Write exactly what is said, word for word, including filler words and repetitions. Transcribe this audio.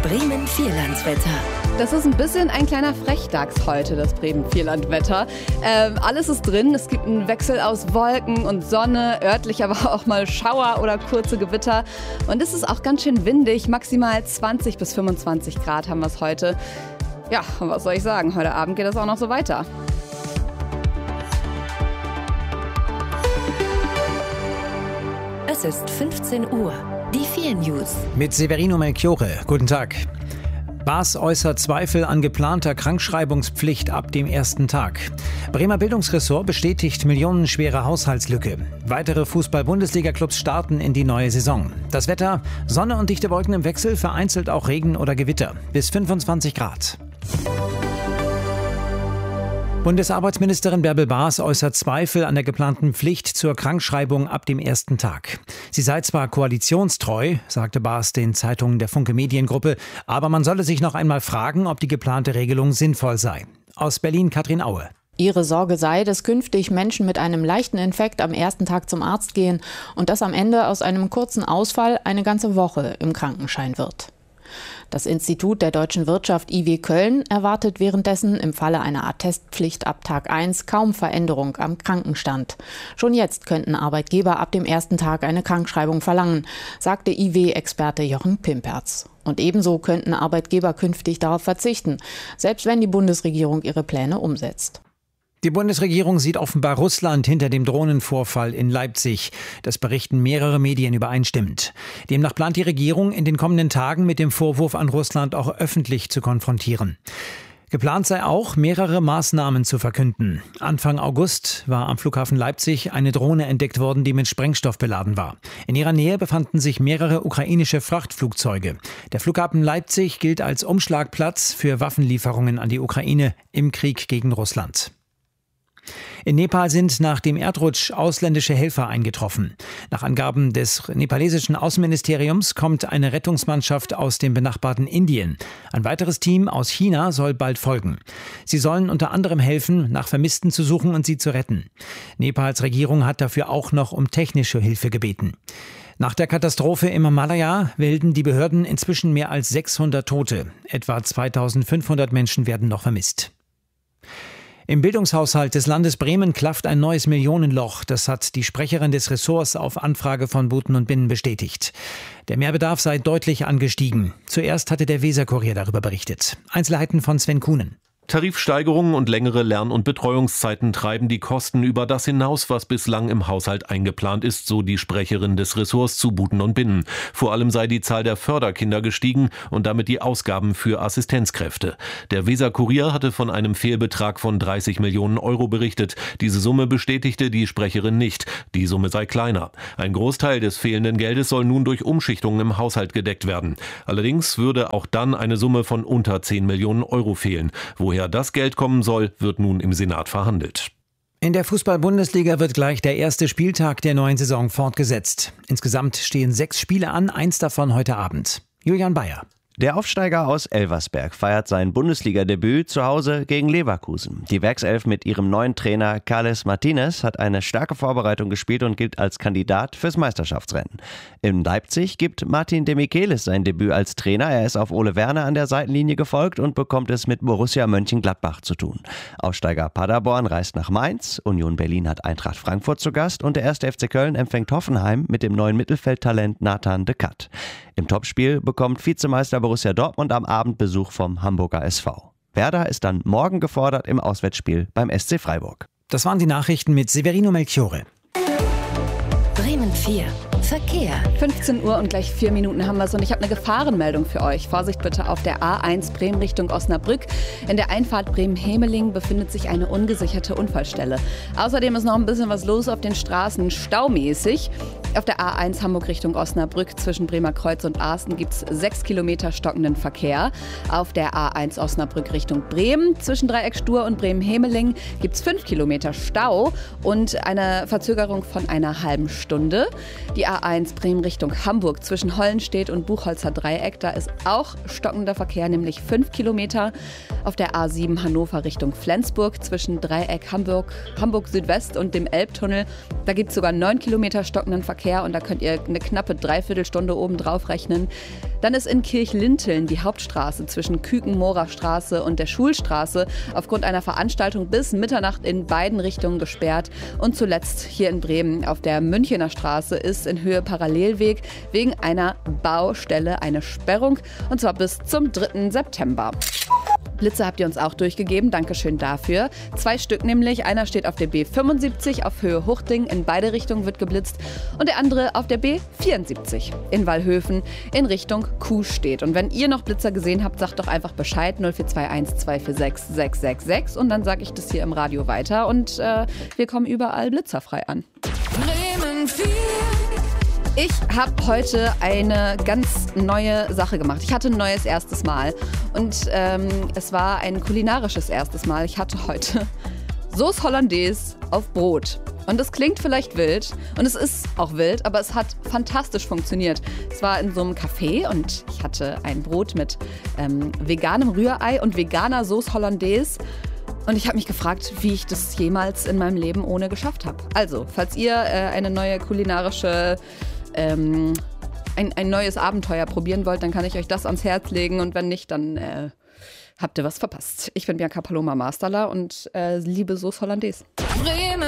Bremen-Vierlandswetter. Das ist ein bisschen ein kleiner Frechdachs heute, das Bremen-Vierland-Wetter. Ähm, alles ist drin. Es gibt einen Wechsel aus Wolken und Sonne, örtlich aber auch mal Schauer oder kurze Gewitter. Und es ist auch ganz schön windig. Maximal zwanzig bis fünfundzwanzig Grad haben wir es heute. Ja, und was soll ich sagen? Heute Abend geht es auch noch so weiter. Es ist fünfzehn Uhr. Die vier News. Mit Severino Melchiore. Guten Tag. Baas äußert Zweifel an geplanter Krankschreibungspflicht ab dem ersten Tag. Bremer Bildungsressort bestätigt millionenschwere Haushaltslücke. Weitere Fußball-Bundesliga-Clubs starten in die neue Saison. Das Wetter: Sonne und dichte Wolken im Wechsel, vereinzelt auch Regen oder Gewitter. Bis fünfundzwanzig Grad. Bundesarbeitsministerin Bärbel Baas äußert Zweifel an der geplanten Pflicht zur Krankschreibung ab dem ersten Tag. Sie sei zwar koalitionstreu, sagte Baas den Zeitungen der Funke Mediengruppe, aber man solle sich noch einmal fragen, ob die geplante Regelung sinnvoll sei. Aus Berlin Katrin Aue. Ihre Sorge sei, dass künftig Menschen mit einem leichten Infekt am ersten Tag zum Arzt gehen und dass am Ende aus einem kurzen Ausfall eine ganze Woche im Krankenschein wird. Das Institut der deutschen Wirtschaft I W Köln erwartet währenddessen im Falle einer Attestpflicht ab Tag eins kaum Veränderung am Krankenstand. Schon jetzt könnten Arbeitgeber ab dem ersten Tag eine Krankschreibung verlangen, sagte I W-Experte Jochen Pimperz. Und ebenso könnten Arbeitgeber künftig darauf verzichten, selbst wenn die Bundesregierung ihre Pläne umsetzt. Die Bundesregierung sieht offenbar Russland hinter dem Drohnenvorfall in Leipzig. Das berichten mehrere Medien übereinstimmend. Demnach plant die Regierung, in den kommenden Tagen mit dem Vorwurf an Russland auch öffentlich zu konfrontieren. Geplant sei auch, mehrere Maßnahmen zu verkünden. Anfang August war am Flughafen Leipzig eine Drohne entdeckt worden, die mit Sprengstoff beladen war. In ihrer Nähe befanden sich mehrere ukrainische Frachtflugzeuge. Der Flughafen Leipzig gilt als Umschlagplatz für Waffenlieferungen an die Ukraine im Krieg gegen Russland. In Nepal sind nach dem Erdrutsch ausländische Helfer eingetroffen. Nach Angaben des nepalesischen Außenministeriums kommt eine Rettungsmannschaft aus dem benachbarten Indien. Ein weiteres Team aus China soll bald folgen. Sie sollen unter anderem helfen, nach Vermissten zu suchen und sie zu retten. Nepals Regierung hat dafür auch noch um technische Hilfe gebeten. Nach der Katastrophe im Himalaya melden die Behörden inzwischen mehr als sechshundert Tote. Etwa zweitausendfünfhundert Menschen werden noch vermisst. Im Bildungshaushalt des Landes Bremen klafft ein neues Millionenloch. Das hat die Sprecherin des Ressorts auf Anfrage von Buten und Binnen bestätigt. Der Mehrbedarf sei deutlich angestiegen. Zuerst hatte der Weser-Kurier darüber berichtet. Einzelheiten von Sven Kuhnen. Tarifsteigerungen und längere Lern- und Betreuungszeiten treiben die Kosten über das hinaus, was bislang im Haushalt eingeplant ist, so die Sprecherin des Ressorts zu Buten und Binnen. Vor allem sei die Zahl der Förderkinder gestiegen und damit die Ausgaben für Assistenzkräfte. Der Weser-Kurier hatte von einem Fehlbetrag von dreißig Millionen Euro berichtet. Diese Summe bestätigte die Sprecherin nicht. Die Summe sei kleiner. Ein Großteil des fehlenden Geldes soll nun durch Umschichtungen im Haushalt gedeckt werden. Allerdings würde auch dann eine Summe von unter zehn Millionen Euro fehlen. Woher das Geld kommen soll, wird nun im Senat verhandelt. In der Fußball-Bundesliga wird gleich der erste Spieltag der neuen Saison fortgesetzt. Insgesamt stehen sechs Spiele an, eins davon heute Abend. Julian Bayer. Der Aufsteiger aus Elversberg feiert sein Bundesliga-Debüt zu Hause gegen Leverkusen. Die Werkself mit ihrem neuen Trainer Carles Martinez hat eine starke Vorbereitung gespielt und gilt als Kandidat fürs Meisterschaftsrennen. In Leipzig gibt Martin de Michelis sein Debüt als Trainer. Er ist auf Ole Werner an der Seitenlinie gefolgt und bekommt es mit Borussia Mönchengladbach zu tun. Aufsteiger Paderborn reist nach Mainz, Union Berlin hat Eintracht Frankfurt zu Gast und der erste F C Köln empfängt Hoffenheim mit dem neuen Mittelfeldtalent Nathan de Cat. Im Topspiel bekommt Vizemeister Borussia Dortmund am Abend Besuch vom Hamburger S V. Werder ist dann morgen gefordert im Auswärtsspiel beim S C Freiburg. Das waren die Nachrichten mit Severino Melchiore. Bremen vier. Verkehr. fünfzehn Uhr und gleich vier Minuten haben wir es und ich habe eine Gefahrenmeldung für euch. Vorsicht bitte auf der A eins Bremen Richtung Osnabrück. In der Einfahrt Bremen-Hemeling befindet sich eine ungesicherte Unfallstelle. Außerdem ist noch ein bisschen was los auf den Straßen, staumäßig. Auf der A eins Hamburg Richtung Osnabrück zwischen Bremer Kreuz und Asten gibt es sechs Kilometer stockenden Verkehr. Auf der A eins Osnabrück Richtung Bremen zwischen Dreieck Stur und Bremen-Hemeling gibt es fünf Kilometer Stau und eine Verzögerung von einer halben Stunde. Die A eins Bremen Richtung Hamburg zwischen Hollenstedt und Buchholzer Dreieck. Da ist auch stockender Verkehr, nämlich fünf Kilometer. Auf der A sieben Hannover Richtung Flensburg zwischen Dreieck Hamburg, Hamburg Südwest und dem Elbtunnel. Da gibt es sogar neun Kilometer stockenden Verkehr und da könnt ihr eine knappe Dreiviertelstunde oben drauf rechnen. Dann ist in Kirchlinteln die Hauptstraße zwischen Küken-Mohrer Straße und der Schulstraße aufgrund einer Veranstaltung bis Mitternacht in beiden Richtungen gesperrt. Und zuletzt hier in Bremen auf der Münchener Straße ist in Höhe Parallelweg wegen einer Baustelle eine Sperrung und zwar bis zum dritten September. Blitze habt ihr uns auch durchgegeben, Dankeschön dafür. Zwei Stück nämlich, einer steht auf der B fünfundsiebzig auf Höhe Huchting, in beide Richtungen wird geblitzt und der andere auf der B vierundsiebzig in Wallhöfen in Richtung Kuhstedt. Und wenn ihr noch Blitzer gesehen habt, sagt doch einfach Bescheid, null vier zwei eins zwei vier sechs sechs sechs sechs und dann sage ich das hier im Radio weiter und äh, wir kommen überall blitzerfrei an. Bremen vier. Ich habe heute eine ganz neue Sache gemacht. Ich hatte ein neues erstes Mal und ähm, es war ein kulinarisches erstes Mal. Ich hatte heute Sauce Hollandaise auf Brot. Und das klingt vielleicht wild und es ist auch wild, aber es hat fantastisch funktioniert. Es war in so einem Café und ich hatte ein Brot mit ähm, veganem Rührei und veganer Sauce Hollandaise. Und ich habe mich gefragt, wie ich das jemals in meinem Leben ohne geschafft habe. Also, falls ihr äh, eine neue kulinarische, ähm, ein, ein neues Abenteuer probieren wollt, dann kann ich euch das ans Herz legen. Und wenn nicht, dann äh, habt ihr was verpasst. Ich bin Bianca Paloma Masterler und äh, liebe Sauce Hollandaise. Bremen